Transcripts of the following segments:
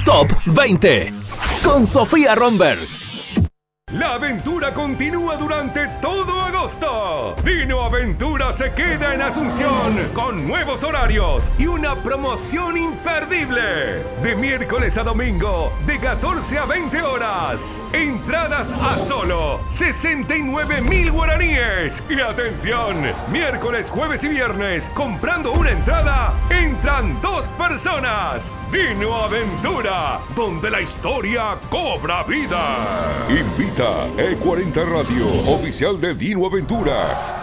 Top 20 con Sofía Romberg. La aventura continúa durante todo agosto. Dino Aventura se queda en Asunción con nuevos horarios y una promoción imperdible. De miércoles a domingo, de 14 a 20 horas. Entradas a solo 69.000 guaraníes. Y atención, miércoles, jueves y viernes, comprando una entrada, entran 2 personas. Dino Aventura, donde la historia cobra vida. Invita E40 Radio, oficial de Dino Aventura.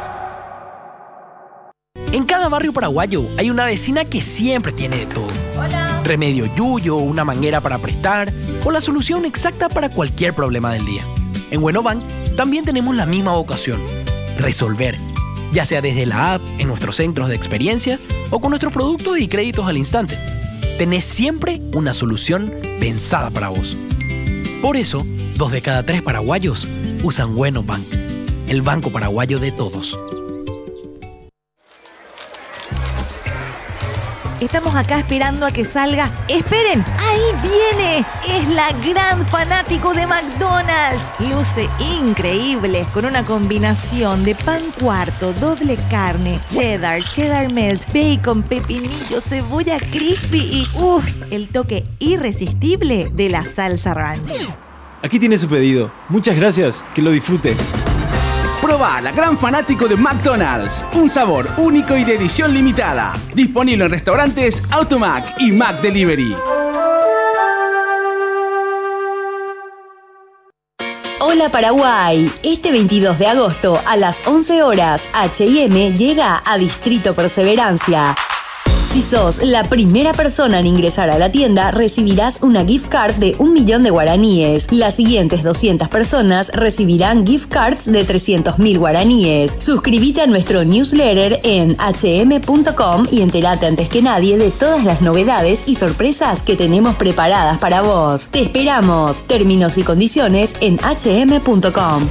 En cada barrio paraguayo hay una vecina que siempre tiene de todo. Hola. Remedio yuyo, una manguera para prestar o la solución exacta para cualquier problema del día. En Buenobank también tenemos la misma vocación: resolver, ya sea desde la app, en nuestros centros de experiencia o con nuestros productos y créditos al instante. Tenés siempre una solución pensada para vos. Por eso, 2 de cada 3 paraguayos usan Buenobank, el banco paraguayo de todos. Estamos acá esperando a que salga. ¡Esperen! ¡Ahí viene! Es la gran fanático de McDonald's. Luce increíble, con una combinación de pan cuarto, doble carne, cheddar melt, bacon, pepinillo, cebolla crispy y el toque irresistible de la salsa ranch. Aquí tiene su pedido. Muchas gracias. Que lo disfrute. Proba la gran fanático de McDonald's. Un sabor único y de edición limitada. Disponible en restaurantes Automac y Mac Delivery. Hola Paraguay. Este 22 de agosto a las 11 horas, H&M llega a Distrito Perseverancia. Si sos la primera persona en ingresar a la tienda, recibirás una gift card de 1.000.000 de guaraníes. Las siguientes 200 personas recibirán gift cards de 300.000 guaraníes. Suscríbete a nuestro newsletter en hm.com y entérate antes que nadie de todas las novedades y sorpresas que tenemos preparadas para vos. Te esperamos. Términos y condiciones en hm.com.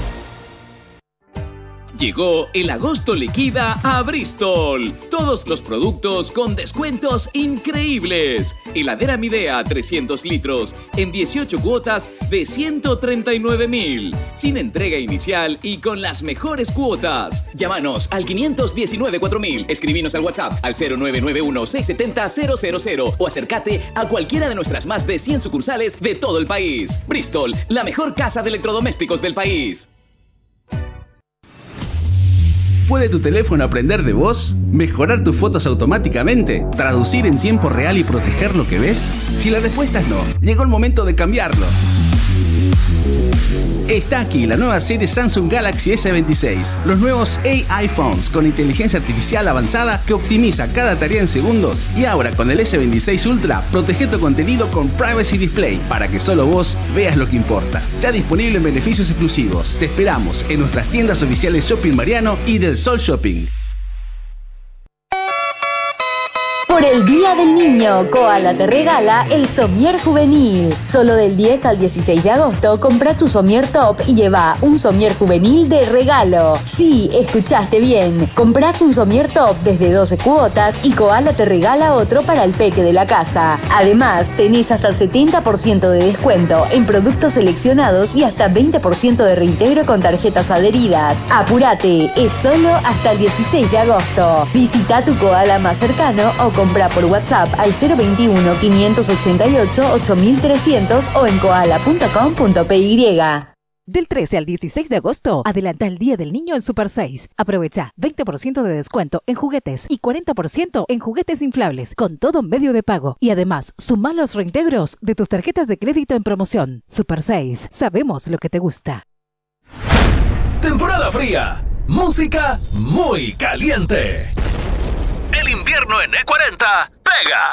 Llegó el agosto liquida a Bristol. Todos los productos con descuentos increíbles. Heladera Midea 300 litros en 18 cuotas de 139.000. Sin entrega inicial y con las mejores cuotas. Llámanos al 519-4000. Escribinos al WhatsApp al 0991-670-000 o acércate a cualquiera de nuestras más de 100 sucursales de todo el país. Bristol, la mejor casa de electrodomésticos del país. ¿Puede tu teléfono aprender de voz? ¿Mejorar tus fotos automáticamente? ¿Traducir en tiempo real y proteger lo que ves? Si la respuesta es no, llegó el momento de cambiarlo. Está aquí la nueva serie Samsung Galaxy S26. Los nuevos AI Phones con inteligencia artificial avanzada que optimiza cada tarea en segundos. Y ahora con el S26 Ultra, protege tu contenido con Privacy Display para que solo vos veas lo que importa. Ya disponible en beneficios exclusivos. Te esperamos en nuestras tiendas oficiales Shopping Mariano y del Sol Shopping. Por el Día del Niño, Koala te regala el Somier Juvenil. Solo del 10 al 16 de agosto, compra tu Somier Top y lleva un Somier Juvenil de regalo. Sí, escuchaste bien. Comprás un Somier Top desde 12 cuotas y Koala te regala otro para el peque de la casa. Además, tenés hasta el 70% de descuento en productos seleccionados y hasta 20% de reintegro con tarjetas adheridas. Apúrate, es solo hasta el 16 de agosto. Visita tu Koala más cercano o compra por WhatsApp al 021-588-8300 o en koala.com.py. Del 13 al 16 de agosto, adelanta el Día del Niño en Super 6. Aprovecha 20% de descuento en juguetes y 40% en juguetes inflables, con todo medio de pago. Y además, suma los reintegros de tus tarjetas de crédito en promoción. Super 6, sabemos lo que te gusta. Temporada fría. Música muy caliente. El invierno en E40 pega.